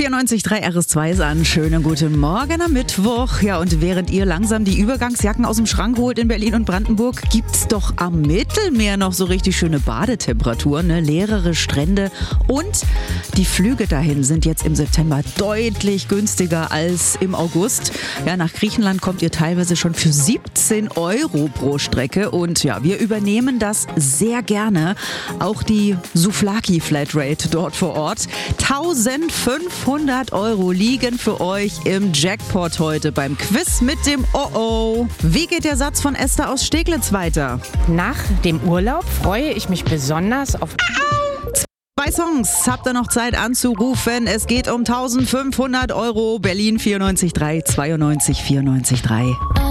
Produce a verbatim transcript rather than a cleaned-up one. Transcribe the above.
vierundneunzig Komma drei R S zwei ist an. Schönen guten Morgen am Mittwoch. Ja, und während ihr langsam die Übergangsjacken aus dem Schrank holt in Berlin und Brandenburg, gibt's doch am Mittelmeer noch so richtig schöne Badetemperaturen, ne? Leerere Strände und die Flüge dahin sind jetzt im September deutlich günstiger als im August. Ja, nach Griechenland kommt ihr teilweise schon für siebzehn Euro pro Strecke und ja, wir übernehmen das sehr gerne. Auch die Souvlaki Flatrate dort vor Ort. eintausendfünfhundert Euro liegen für euch im Jackpot heute beim Quiz mit dem Oh-Oh. Wie geht der Satz von Esther aus Steglitz weiter? Nach dem Urlaub freue ich mich besonders auf... Zwei Songs habt ihr noch Zeit anzurufen. Es geht um eintausendfünfhundert Euro. Berlin vierundneunzig Komma drei, zweiundneunzig, vierundneunzig Komma drei.